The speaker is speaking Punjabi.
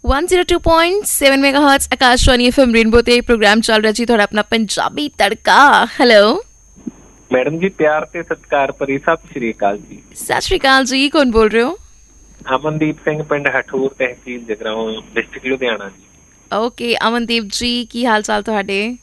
102.7 मेगाहर्ट्ज आकाशवाणी FM रेनबो ਤੇ ਪ੍ਰੋਗਰਾਮ ਚੱਲ ਰਿਹਾ ਜੀ ਤੁਹਾਡਾ ਆਪਣਾ ਪੰਜਾਬੀ ਤੜਕਾ। ਹੈਲੋ ਮੈਡਮ ਜੀ, ਪਿਆਰ ਤੇ ਸਤਿਕਾਰ ਭਰੀ ਸਤਿ ਸ਼੍ਰੀ ਅਕਾਲ ਜੀ। ਸਤਿ ਸ਼੍ਰੀ ਅਕਾਲ ਜੀ, ਕੌਣ ਬੋਲ ਰਹੇ ਹੋ? ਅਮਨਦੀਪ ਸਿੰਘ, ਪਿੰਡ ਹਠੂਰ, ਤਹਿਸੀਲ ਜਗਰਾਉਂ, ਡਿਸਟ੍ਰਿਕਟ ਲੁਧਿਆਣਾ ਜੀ। ਓਕੇ ਅਮਨਦੀਪ ਜੀ, ਕੀ ਹਾਲ ਚਾਲ ਤੁਹਾਡੇ?